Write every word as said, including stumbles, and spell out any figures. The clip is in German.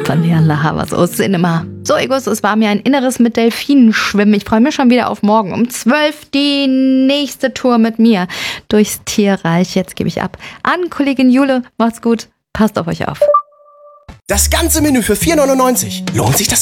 von Liane Havers aus Cinema. So, Egos, es war mir ein inneres mit Delfinen schwimmen. Ich freue mich schon wieder auf morgen um zwölf die nächste Tour mit mir durchs Tierreich. Jetzt gebe ich ab an Kollegin Jule. Macht's gut, passt auf euch auf. Das ganze Menü für vier neunundneunzig. Lohnt sich das